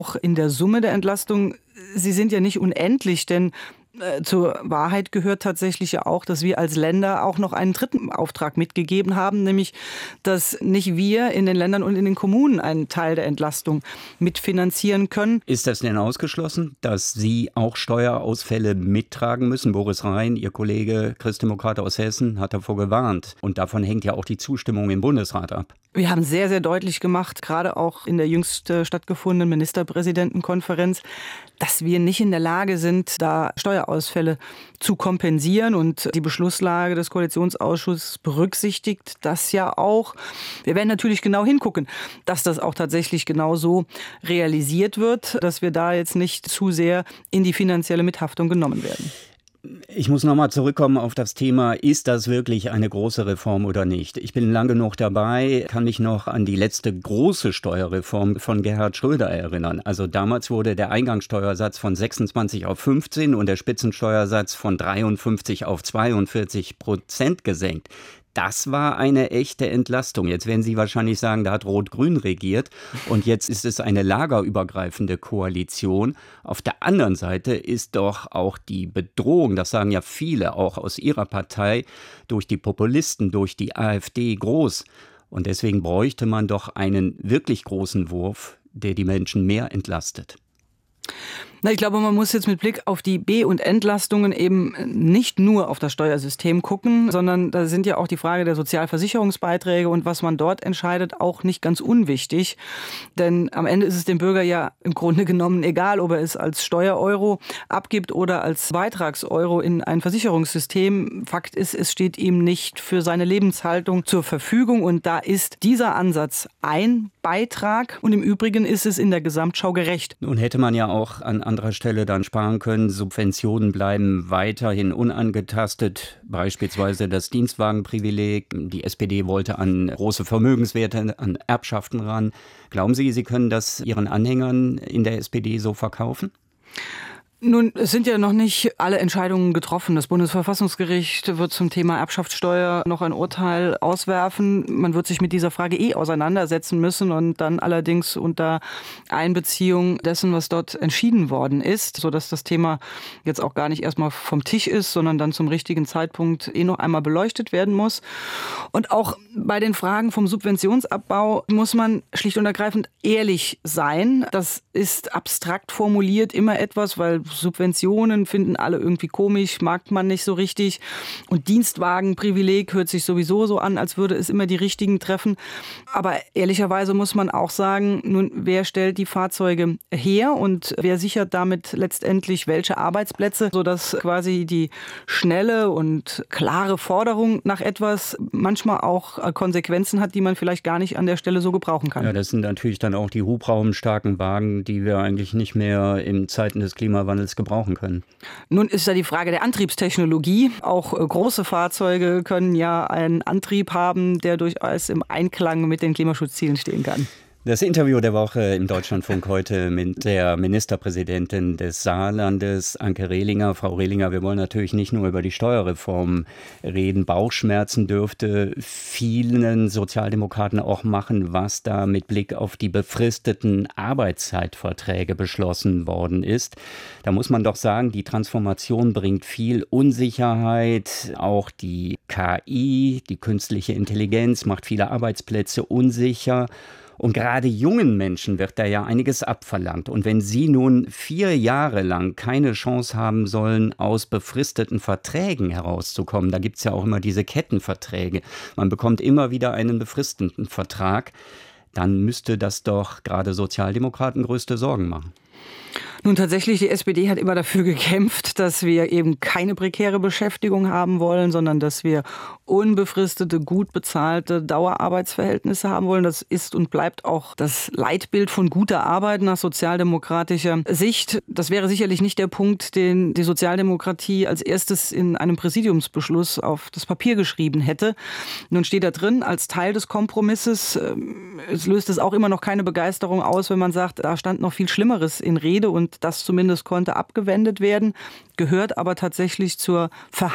auch in der Summe der Entlastung, sie sind ja nicht unendlich, denn zur Wahrheit gehört tatsächlich ja auch, dass wir als Länder auch noch einen dritten Auftrag mitgegeben haben, nämlich, dass nicht wir in den Ländern und in den Kommunen einen Teil der Entlastung mitfinanzieren können. Ist das denn ausgeschlossen, dass Sie auch Steuerausfälle mittragen müssen? Boris Rhein, Ihr Kollege, Christdemokrat aus Hessen, hat davor gewarnt. Und davon hängt ja auch die Zustimmung im Bundesrat ab. Wir haben sehr, sehr deutlich gemacht, gerade auch in der jüngst stattgefundenen Ministerpräsidentenkonferenz, dass wir nicht in der Lage sind, da Steuerausfälle zu kompensieren. Und die Beschlusslage des Koalitionsausschusses berücksichtigt das ja auch. Wir werden natürlich genau hingucken, dass das auch tatsächlich genau so realisiert wird, dass wir da jetzt nicht zu sehr in die finanzielle Mithaftung genommen werden. Ich muss nochmal zurückkommen auf das Thema, ist das wirklich eine große Reform oder nicht? Ich bin lang genug dabei, kann mich noch an die letzte große Steuerreform von Gerhard Schröder erinnern. Also damals wurde der Eingangssteuersatz von 26 auf 15 und der Spitzensteuersatz von 53 auf 42% gesenkt. Das war eine echte Entlastung. Jetzt werden Sie wahrscheinlich sagen, da hat Rot-Grün regiert und jetzt ist es eine lagerübergreifende Koalition. Auf der anderen Seite ist doch auch die Bedrohung, das sagen ja viele auch aus Ihrer Partei, durch die Populisten, durch die AfD groß. Und deswegen bräuchte man doch einen wirklich großen Wurf, der die Menschen mehr entlastet. Ich glaube, man muss jetzt mit Blick auf die B- und Entlastungen eben nicht nur auf das Steuersystem gucken, sondern da sind ja auch die Frage der Sozialversicherungsbeiträge und was man dort entscheidet, auch nicht ganz unwichtig. Denn am Ende ist es dem Bürger ja im Grunde genommen egal, ob er es als Steuereuro abgibt oder als Beitragseuro in ein Versicherungssystem. Fakt ist, es steht ihm nicht für seine Lebenshaltung zur Verfügung und da ist dieser Ansatz ein Beitrag und im Übrigen ist es in der Gesamtschau gerecht. Nun hätte man ja auch an anderer Stelle dann sparen können. Subventionen bleiben weiterhin unangetastet, beispielsweise das Dienstwagenprivileg. Die SPD wollte an große Vermögenswerte, an Erbschaften ran. Glauben Sie, Sie können das Ihren Anhängern in der SPD so verkaufen? Nun, es sind ja noch nicht alle Entscheidungen getroffen. Das Bundesverfassungsgericht wird zum Thema Erbschaftssteuer noch ein Urteil auswerfen. Man wird sich mit dieser Frage auseinandersetzen müssen und dann allerdings unter Einbeziehung dessen, was dort entschieden worden ist, sodass das Thema jetzt auch gar nicht erstmal vom Tisch ist, sondern dann zum richtigen Zeitpunkt noch einmal beleuchtet werden muss. Und auch bei den Fragen vom Subventionsabbau muss man schlicht und ergreifend ehrlich sein. Das ist abstrakt formuliert immer etwas, weil Subventionen finden alle irgendwie komisch, mag man nicht so richtig. Und Dienstwagenprivileg hört sich sowieso so an, als würde es immer die Richtigen treffen. Aber ehrlicherweise muss man auch sagen, nun, wer stellt die Fahrzeuge her und wer sichert damit letztendlich welche Arbeitsplätze, sodass quasi die schnelle und klare Forderung nach etwas manchmal auch Konsequenzen hat, die man vielleicht gar nicht an der Stelle so gebrauchen kann. Ja, das sind natürlich dann auch die hubraumstarken Wagen, die wir eigentlich nicht mehr in Zeiten des Klimawandels gebrauchen können. Nun ist da die Frage der Antriebstechnologie. Auch große Fahrzeuge können ja einen Antrieb haben, der durchaus im Einklang mit den Klimaschutzzielen stehen kann. Das Interview der Woche im Deutschlandfunk heute mit der Ministerpräsidentin des Saarlandes, Anke Rehlinger. Frau Rehlinger, wir wollen natürlich nicht nur über die Steuerreform reden. Bauchschmerzen dürfte vielen Sozialdemokraten auch machen, was da mit Blick auf die befristeten Arbeitszeitverträge beschlossen worden ist. Da muss man doch sagen, die Transformation bringt viel Unsicherheit. Auch die KI, die künstliche Intelligenz, macht viele Arbeitsplätze unsicher. Und gerade jungen Menschen wird da ja einiges abverlangt. Und wenn sie nun 4 Jahre lang keine Chance haben sollen, aus befristeten Verträgen herauszukommen, da gibt es ja auch immer diese Kettenverträge, man bekommt immer wieder einen befristeten Vertrag, dann müsste das doch gerade Sozialdemokraten größte Sorgen machen. Nun tatsächlich, die SPD hat immer dafür gekämpft, dass wir eben keine prekäre Beschäftigung haben wollen, sondern dass wir unbefristete, gut bezahlte Dauerarbeitsverhältnisse haben wollen. Das ist und bleibt auch das Leitbild von guter Arbeit nach sozialdemokratischer Sicht. Das wäre sicherlich nicht der Punkt, den die Sozialdemokratie als erstes in einem Präsidiumsbeschluss auf das Papier geschrieben hätte. Nun steht da drin, als Teil des Kompromisses, es löst es auch immer noch keine Begeisterung aus, wenn man sagt, da stand noch viel Schlimmeres in Rede und das zumindest konnte abgewendet werden, gehört aber tatsächlich zur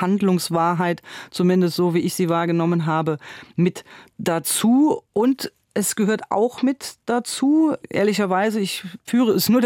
Verhandlungswahrheit, zumindest so wie ich sie wahrgenommen habe, mit dazu. Und Es gehört auch mit dazu. Ehrlicherweise, ich führe es nur